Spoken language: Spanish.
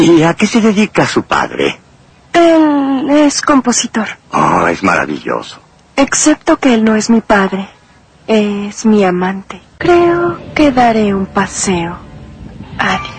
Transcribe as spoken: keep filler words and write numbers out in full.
¿Y a qué se dedica su padre? Él es compositor. Oh, es maravilloso. Excepto que él no es mi padre. Es mi amante. Creo que daré un paseo. Adiós.